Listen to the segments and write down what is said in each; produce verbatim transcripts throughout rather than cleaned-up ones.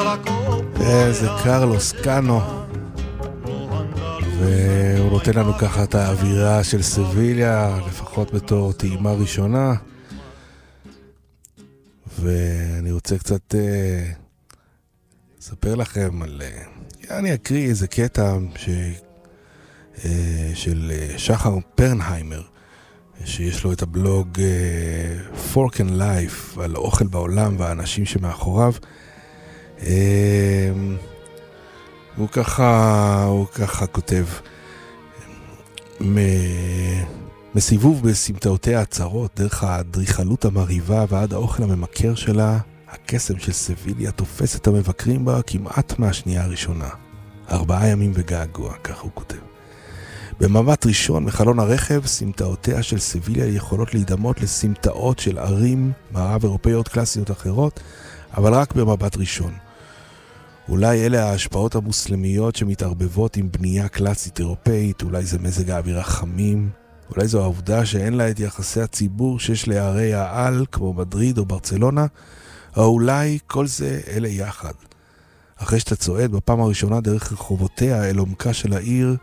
זה קרלוס קאנו, והוא נותן לנו ככה את האווירה של סביליה, לפחות בתור טעימה ראשונה. ואני רוצה קצת אה, לספר לכם על... אה, אני אקריא איזה קטע ש, אה, של אה, שחר פרנהיימר, שיש לו את הבלוג אה, Fork and Life על אוכל בעולם והאנשים שמאחוריו. אה, הוא ככה, הוא ככה כותב, מסיבוב בסמטאותיה הצרות, דרך הדריכלות המריבה ועד האוכל הממכר שלה, הקסם של סביליה תופס את המבקרים בה כמעט מהשנייה הראשונה. ארבעה ימים וגעגוע, כך הוא כותב. במבט ראשון מחלון הרכב, סמטאותיה של סביליה יכולות להידמות לסמטאות של ערים מערב אירופאיות קלאסיות אחרות, אבל רק במבט ראשון. אולי אלה ההשפעות המוסלמיות שמתערבבות עם בנייה קלאסית אירופאית, אולי זה מזג האוויר החמים, אולי זו העובדה שאין לה את יחסי הציבור שיש לערי העל, כמו מדריד או ברצלונה, או אולי כל זה אלה יחד. אחרי שאתה צועד בפעם הראשונה דרך רחובותיה אל עומקה של העיר,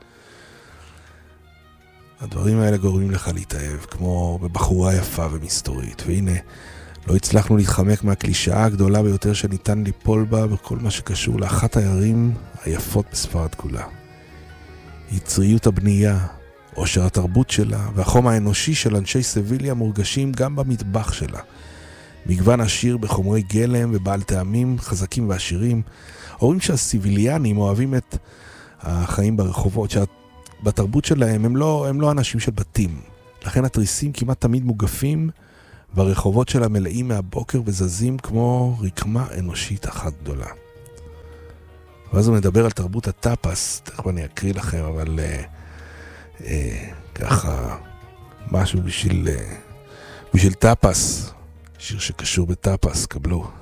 הדברים האלה גורמים לך להתאהב, כמו בבחורה יפה ומסתורית. והנה, לא הצלחנו להתחמק מהקלישאה הגדולה ביותר שניתן ליפול בה בכל מה שקשור לאחת הערים היפות בספרד כולה. יצריות הבנייה, עושר התרבות שלה והחום האנושי של אנשי סביליה מורגשים גם במטבח שלה. מגוון עשיר בחומרי גלם ובעל טעמים חזקים ועשירים. אומרים שהסיביליאנים אוהבים את החיים ברחובות, שבתרבות שלהם הם לא, הם לא אנשים של בתים. לכן התריסים כמעט תמיד מוגפים, והרחובות שלה מלאים מהבוקר וזזים כמו רקמה אנושית אחת גדולה. ואז הוא מדבר על תרבות הטאפס, תכף אני אקריא לכם, אבל אה, אה, ככה משהו בשביל, אה, בשביל טאפס, שיר שקשור בטאפס, קבלו.